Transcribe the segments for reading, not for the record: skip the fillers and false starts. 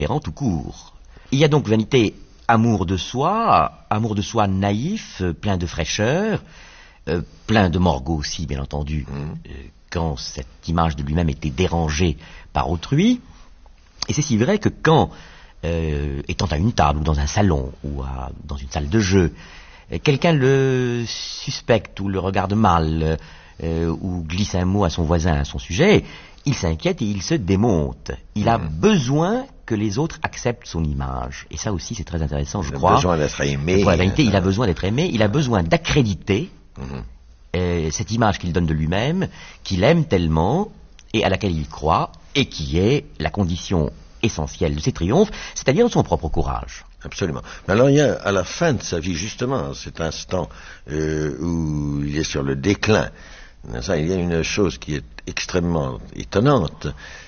tout court. Il y a donc vanité, amour de soi naïf, plein de fraîcheur, plein de morgue aussi, bien entendu, quand cette image de lui-même était dérangée par autrui. Et c'est si vrai que quand, étant à une table ou dans un salon ou dans une salle de jeu, quelqu'un le suspecte ou le regarde mal ou glisse un mot à son voisin à son sujet, il s'inquiète et il se démonte. Il a besoin que les autres acceptent son image. Et ça aussi, c'est très intéressant, je crois. Il a besoin d'être aimé. La vérité, il a besoin d'être aimé, il a besoin d'accréditer cette image qu'il donne de lui-même, qu'il aime tellement et à laquelle il croit, et qui est la condition essentielle de ses triomphes, c'est-à-dire de son propre courage. Absolument. Mais alors il y a à la fin de sa vie, justement, cet instant où il est sur le déclin, il y a une chose qui est extrêmement étonnante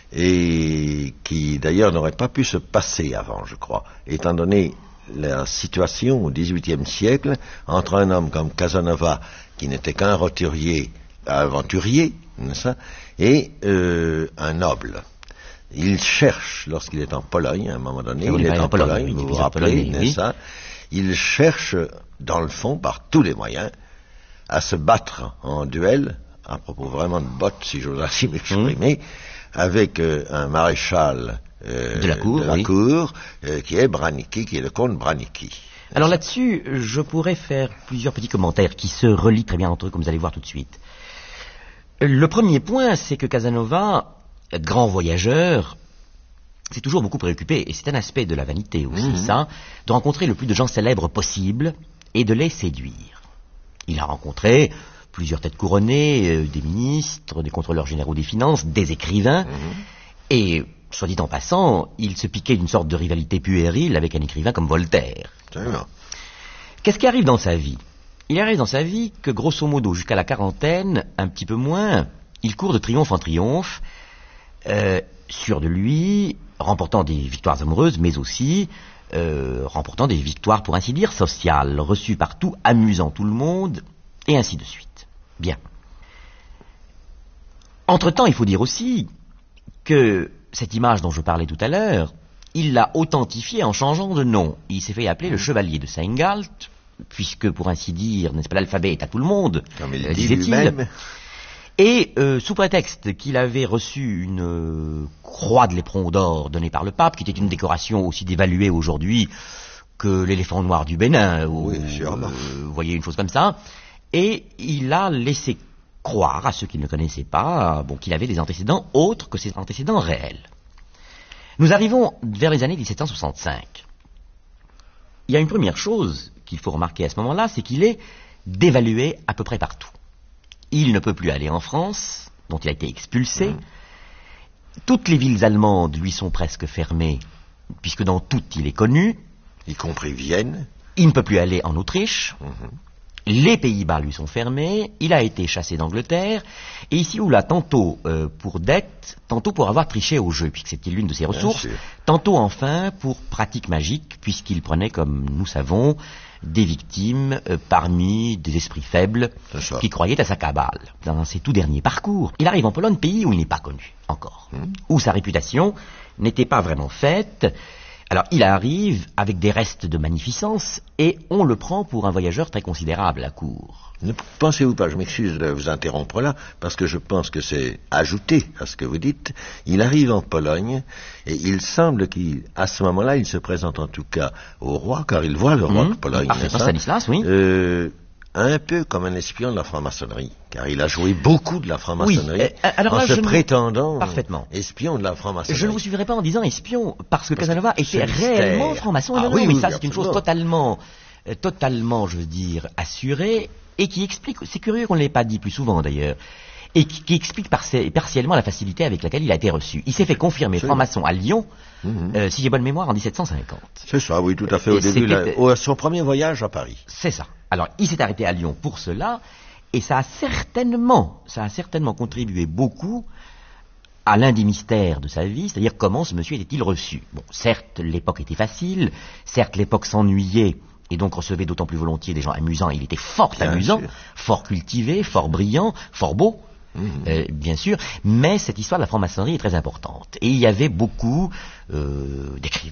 et qui d'ailleurs n'aurait pas pu se passer avant, je crois, étant donné la situation au XVIIIe siècle entre un homme comme Casanova, qui n'était qu'un aventurier, et un noble. Il cherche, lorsqu'il est en Pologne, à un moment donné, il est en Pologne, vous vous rappelez, n'est-ce pas? Il cherche, dans le fond, par tous les moyens, à se battre en duel, à propos vraiment de bottes, si j'ose ainsi m'exprimer, avec un maréchal de la cour, qui est Branicki, qui est le comte Branicki. Alors là-dessus, je pourrais faire plusieurs petits commentaires qui se relient très bien entre eux, comme vous allez voir tout de suite. Le premier point, c'est que Casanova, grand voyageur, s'est toujours beaucoup préoccupé, et c'est un aspect de la vanité aussi, ça, de rencontrer le plus de gens célèbres possible et de les séduire. Il a rencontré plusieurs têtes couronnées, des ministres, des contrôleurs généraux des finances, des écrivains, et, soit dit en passant, il se piquait d'une sorte de rivalité puérile avec un écrivain comme Voltaire. Qu'est-ce qui arrive dans sa vie? Il arrive dans sa vie que, grosso modo, jusqu'à la quarantaine, un petit peu moins, il court de triomphe en triomphe, sûr de lui, remportant des victoires amoureuses, mais aussi remportant des victoires, pour ainsi dire, sociales, reçues partout, amusant tout le monde, et ainsi de suite. Bien. Entre-temps, il faut dire aussi que cette image dont je parlais tout à l'heure, il l'a authentifiée en changeant de nom. Il s'est fait appeler le chevalier de Saint-Galt, puisque, pour ainsi dire, n'est-ce pas, l'alphabet est à tout le monde, disait-il. Et sous prétexte qu'il avait reçu une croix de l'éperon d'or donnée par le pape, qui était une décoration aussi dévaluée aujourd'hui que l'éléphant noir du Bénin, ou vous voyez, une chose comme ça, et il a laissé croire à ceux qui ne le connaissaient pas, qu'il avait des antécédents autres que ses antécédents réels. Nous arrivons vers les années 1765. Il y a une première chose qu'il faut remarquer à ce moment-là, c'est qu'il est dévalué à peu près partout. Il ne peut plus aller en France, dont il a été expulsé. Toutes les villes allemandes lui sont presque fermées, puisque dans toutes il est connu. Y compris Vienne. Il ne peut plus aller en Autriche. Les Pays-Bas lui sont fermés. Il a été chassé d'Angleterre. Et ici ou là, tantôt pour dette, tantôt pour avoir triché au jeu, puisque c'était l'une de ses ressources, tantôt enfin pour pratique magique, puisqu'il prenait, comme nous savons, des victimes parmi des esprits faibles qui croyaient à sa cabale. Dans ses tout derniers parcours, il arrive en Pologne, pays où il n'est pas connu encore, où sa réputation n'était pas vraiment faite. Alors il arrive avec des restes de magnificence et on le prend pour un voyageur très considérable à court. Ne pensez-vous pas, je m'excuse de vous interrompre là, parce que je pense que c'est ajouté à ce que vous dites. Il arrive en Pologne et il semble qu'à ce moment-là, il se présente en tout cas au roi, car il voit le roi de Pologne. Stanislas, oui. Un peu comme un espion de la franc-maçonnerie, car il a joué beaucoup de la franc-maçonnerie en se prétendant espion de la franc-maçonnerie. Je ne vous suivrai pas en disant espion, parce que Casanova était réellement franc-maçon. Mais ça c'est une chose totalement, je veux dire, assurée, et qui explique, c'est curieux qu'on ne l'ait pas dit plus souvent d'ailleurs, et qui explique partiellement la facilité avec laquelle il a été reçu. Il s'est fait confirmer franc-maçon à Lyon, si j'ai bonne mémoire, en 1750. C'est ça, oui, tout à fait, au début, son premier voyage à Paris. C'est ça. Alors, il s'est arrêté à Lyon pour cela, et ça a certainement contribué beaucoup à l'un des mystères de sa vie, c'est-à-dire comment ce monsieur était-il reçu. Bon, certes, l'époque était facile, certes, l'époque s'ennuyait, et donc recevait d'autant plus volontiers des gens amusants. Il était fort amusant, fort cultivé, fort brillant, fort beau, bien sûr, mais cette histoire de la franc-maçonnerie est très importante. Et il y avait beaucoup